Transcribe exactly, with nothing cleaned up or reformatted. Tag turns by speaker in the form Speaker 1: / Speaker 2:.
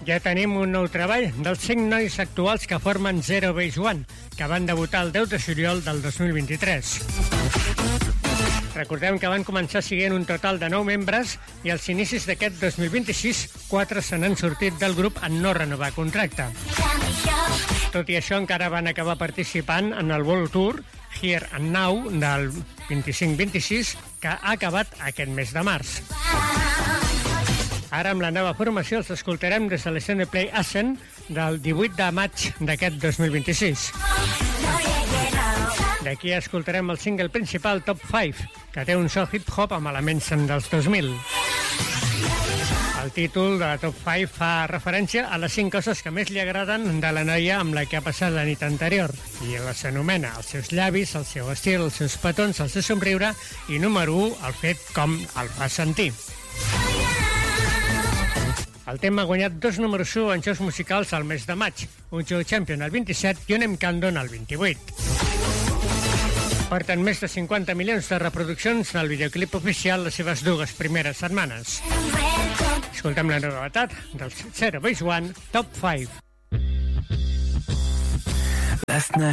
Speaker 1: Ja tenim un nou treball dels cinc nois actuals que formen Zero Base One, que van debutar el deu de juliol del dos mil vint-i-tres. Recordem que van començar siguent un total de nou membres i als inicis d'aquest dos mil vint-i-sis, quatre se n'han sortit del grup en no renovar contracte. Tot i això, encara van acabar participant en el World Tour Here and Now del vint-i-cinc vint-i-sis, que ha acabat aquest mes de març. Ara, amb la nova formació, els escoltarem des de l'Extended Play Ascent del divuit de maig d'aquest dos mil vint-i-sis. D'aquí escoltarem el single principal Top cinc, que té un so hip-hop amb elements dels dos mil. El títol de Top cinc fa referència a les cinc coses que més li agraden de la noia amb la que ha passat la nit anterior, i les anomena els seus llavis, el seu estil, els seus petons, el seu somriure, i número u, el fet com el fa sentir. El tema ha guanyat dos números u en jocs musicals al mes de maig, un Joe Champion al vint-i-set i un M. Candon al vint-i-vuit. Porten més de cinquanta milions de reproduccions en el videoclip oficial les seves dues primeres setmanes. Escoltem la novetat dels Zero Base One, Top cinc.